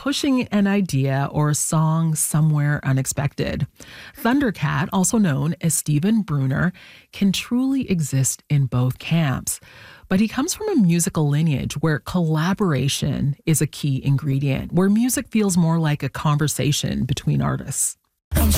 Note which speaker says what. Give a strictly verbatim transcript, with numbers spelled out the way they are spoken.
Speaker 1: pushing an idea or a song somewhere unexpected. Thundercat, also known as Stephen Bruner, can truly exist in both camps. But he comes from a musical lineage where collaboration is a key ingredient, where music feels more like a conversation between artists.